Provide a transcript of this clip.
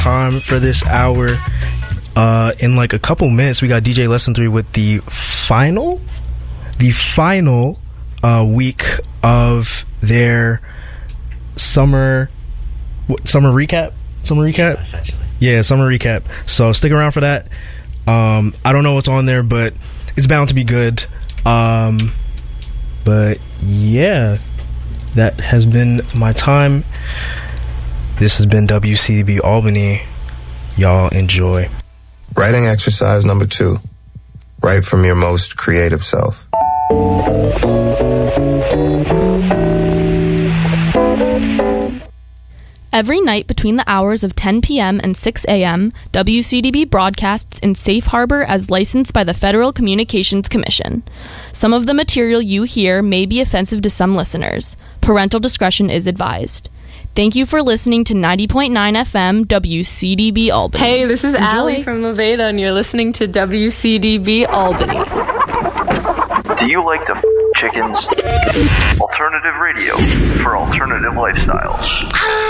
time for this hour. In like a couple minutes, we got DJ Lesson 3 with the final week of their summer recap. Essentially. Yeah, summer recap. So stick around for that. I don't know what's on there, but it's bound to be good. But yeah, that has been my time. This has been WCDB Albany. Y'all enjoy. Writing exercise number 2. Write from your most creative self. Every night between the hours of 10 p.m. and 6 a.m., WCDB broadcasts in safe harbor as licensed by the Federal Communications Commission. Some of the material you hear may be offensive to some listeners. Parental discretion is advised. Thank you for listening to 90.9 FM WCDB Albany. Hey, this is Allie from Laveda, and you're listening to WCDB Albany. Do you like to chickens? Alternative radio for alternative lifestyles.